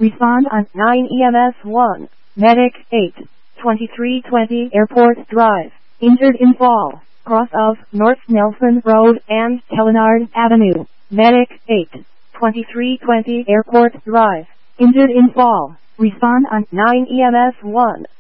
Respond on 9 EMS 1. Medic 8. 2320 Airport Drive. Injured in fall. Cross of North Nelson Road and Telenard Avenue. Medic 8. 2320 Airport Drive. Injured in fall. Respond on 9 EMS 1.